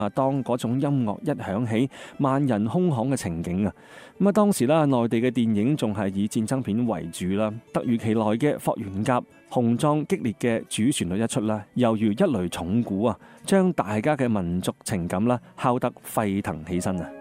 當嗰種音樂一響起，萬人空巷嘅情景啊！咁啊，當時啦，內地嘅電影仲係以戰爭片為主啦，突如其來嘅霍元甲雄壯激烈嘅主旋律一出啦，猶如一雷重鼓啊，將大家嘅民族情感啦敲得沸騰起身啊！